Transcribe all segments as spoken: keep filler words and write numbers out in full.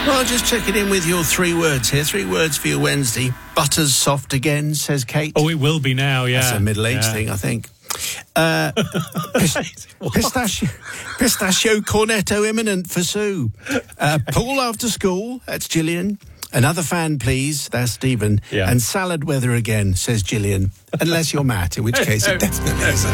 Well, just checking in with your three words here. Three words for your Wednesday. Butter's soft again, says Kate. Oh, it will be now, yeah. That's a middle-aged yeah. thing, I think. Uh, pis- pistachio, pistachio cornetto imminent for Sue. Uh, pool after school, that's Gillian. Another fan, please, that's Stephen. Yeah. And salad weather again, says Gillian. Unless you're Matt, in which case it definitely is.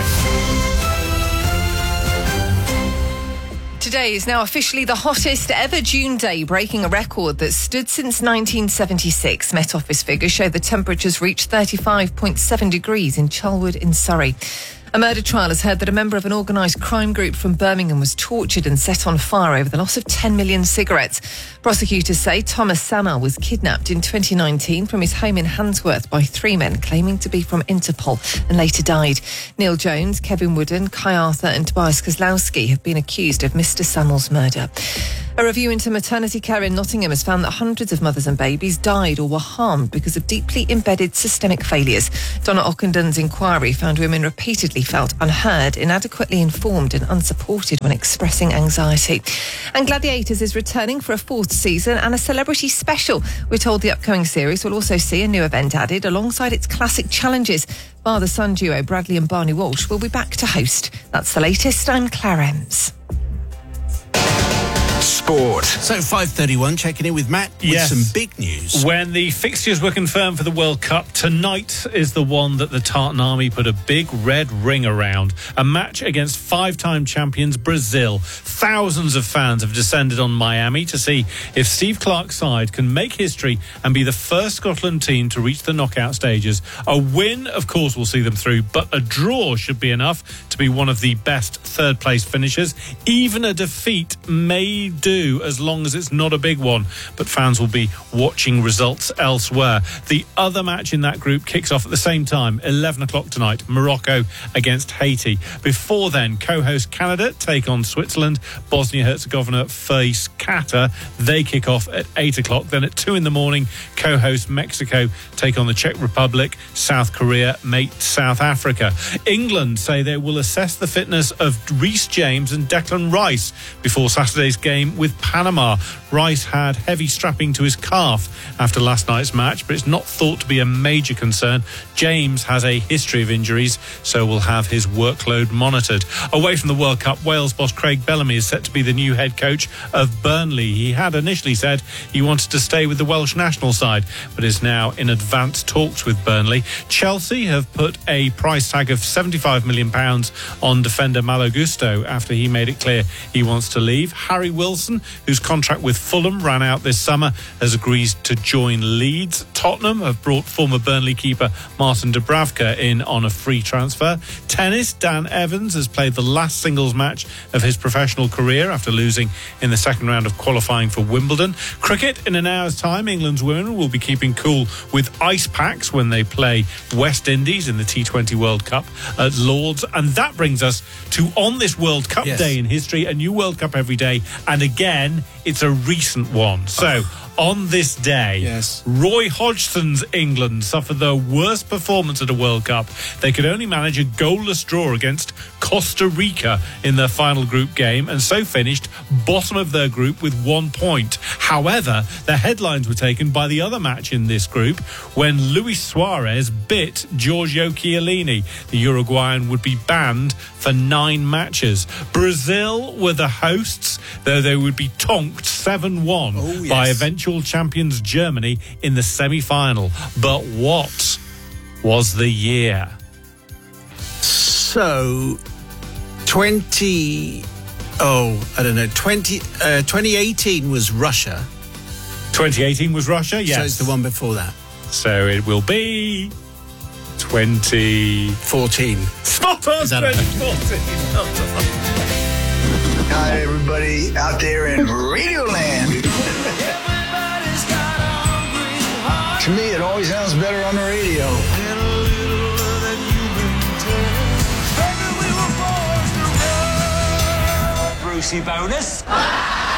Today is now officially the hottest ever June day, breaking a record that stood since nineteen seventy-six. Met Office figures show the temperatures reached thirty-five point seven degrees in Charlwood in Surrey. A murder trial has heard that a member of an organised crime group from Birmingham was tortured and set on fire over the loss of ten million cigarettes. Prosecutors say Thomas Samar was kidnapped in twenty nineteen from his home in Handsworth by three men claiming to be from Interpol and later died. Neil Jones, Kevin Wooden, Kai Arthur and Tobias Kozlowski have been accused of Mister Samuel's murder. A review into maternity care in Nottingham has found that hundreds of mothers and babies died or were harmed because of deeply embedded systemic failures. Donna Ockendon's inquiry found women repeatedly felt unheard, inadequately informed and unsupported when expressing anxiety. And Gladiators is returning for a fourth season and a celebrity special. We're told the upcoming series will also see a new event added alongside its classic challenges. Father-son duo Bradley and Barney Walsh will be back to host. That's the latest. I'm Claire Ems. Sport. So five thirty-one, checking in with Matt with Yes. some big news. When the fixtures were confirmed for the World Cup, tonight is the one that the Tartan Army put a big red ring around. A match against five-time champions Brazil. Thousands of fans have descended on Miami to see if Steve Clarke's side can make history and be the first Scotland team to reach the knockout stages. A win, of course, will see them through, but a draw should be enough to be one of the best third-place finishers. Even a defeat may do, as long as it's not a big one, but fans will be watching results elsewhere. The other match in that group kicks off at the same time, eleven o'clock tonight, Morocco against Haiti. Before then, co-host Canada take on Switzerland, Bosnia-Herzegovina face Qatar. They kick off at eight o'clock. Then at two in the morning, co-host Mexico take on the Czech Republic, South Korea mate South Africa. England say they will assess the fitness of Reece James and Declan Rice before Saturday's game with Panama. Rice had heavy strapping to his calf after last night's match, but it's not thought to be a major concern. James has a history of injuries, so will have his workload monitored. Away from the World Cup, Wales boss Craig Bellamy is set to be the new head coach of Burnley. He had initially said he wanted to stay with the Welsh national side, but is now in advanced talks with Burnley. Chelsea have put a price tag of seventy-five million pounds on defender Malo Gusto after he made it clear he wants to leave. Harry Wilson, whose contract with Fulham ran out this summer, has agreed to join Leeds. Tottenham have brought former Burnley keeper Martin Dubravka in on a free transfer. Tennis, Dan Evans has played the last singles match of his professional career after losing in the second round of qualifying for Wimbledon. Cricket, in an hour's time, England's women will be keeping cool with ice packs when they play West Indies in the T twenty World Cup at Lord's. And that brings us to, on this World Cup Yes. day in history, a new World Cup every day. And again, it's a recent one. So, on this day, Yes. Roy Hodgson's England suffered their worst performance at a World Cup. They could only manage a goalless draw against Costa Rica in their final group game, and so finished bottom of their group with one point. However, the headlines were taken by the other match in this group when Luis Suarez bit Giorgio Chiellini. The Uruguayan would be banned for nine matches. Brazil were the hosts, though they would be tonked seven one Oh, yes. by eventual champions Germany in the semi-final. But what was the year? So, twenty, oh, I don't know, twenty, uh, twenty eighteen was Russia. twenty eighteen was Russia, yes. So it's the one before that. So it will be twenty fourteen. Spot on, Is that twenty fourteen. Hi, everybody out there in Radioland. To me, it always sounds better on the radio. Brucey bonus.